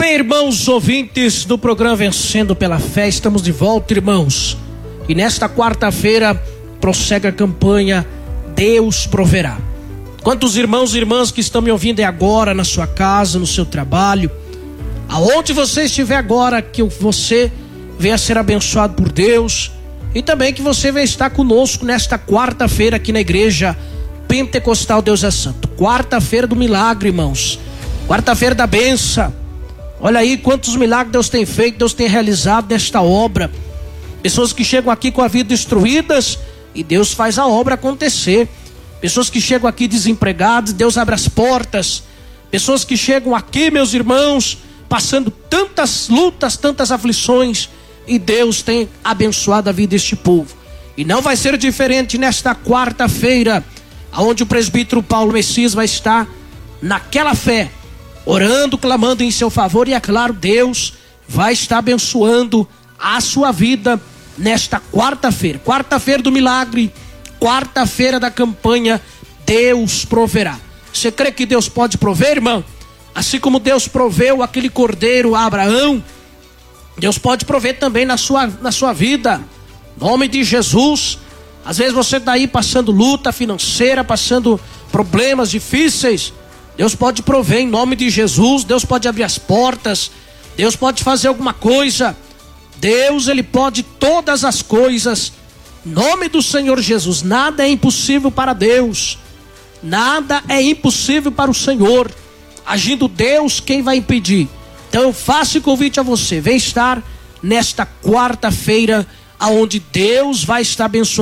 Bem, irmãos ouvintes do programa Vencendo pela Fé, estamos de volta, irmãos. E nesta quarta-feira prossegue a campanha Deus Proverá. Quantos irmãos e irmãs que estão me ouvindo agora na sua casa, no seu trabalho, aonde você estiver agora, que você venha ser abençoado por Deus e também que você venha estar conosco nesta quarta-feira aqui na igreja Pentecostal Deus é Santo. Quarta-feira do milagre, irmãos. Quarta-feira da bênção. Olha aí quantos milagres Deus tem feito, Deus tem realizado nesta obra. Pessoas que chegam aqui com a vida destruídas e Deus faz a obra acontecer. Pessoas que chegam aqui desempregadas, Deus abre as portas. Pessoas que chegam aqui, meus irmãos, passando tantas lutas, tantas aflições, e Deus tem abençoado a vida deste povo. E não vai ser diferente nesta quarta-feira, onde o presbítero Paulo Messias vai estar naquela fé, orando, clamando em seu favor, e é claro, Deus vai estar abençoando a sua vida nesta quarta-feira. Quarta-feira do milagre, quarta-feira da campanha Deus Proverá. Você crê que Deus pode prover, irmão? Assim como Deus proveu aquele cordeiro a Abraão, Deus pode prover também na sua vida. Em nome de Jesus. Às vezes você está aí passando luta financeira, passando problemas difíceis. Deus pode prover em nome de Jesus. Deus pode abrir as portas. Deus pode fazer alguma coisa. Deus, Ele pode todas as coisas. Em nome do Senhor Jesus. Nada é impossível para Deus. Nada é impossível para o Senhor. Agindo Deus, quem vai impedir? Então eu faço o convite a você. Vem estar nesta quarta-feira, aonde Deus vai estar abençoando